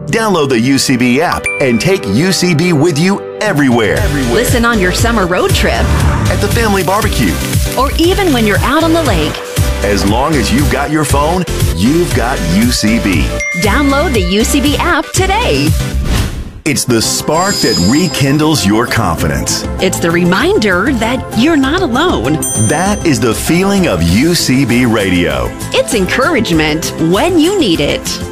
Download the UCB app and take UCB with you everywhere. Listen on your summer road trip, At the family barbecue. or even when you're out on the lake. As long as you've got your phone, you've got UCB. Download the UCB app today. It's the spark that rekindles your confidence. It's the reminder that you're not alone. That is the feeling of UCB Radio. It's encouragement when you need it.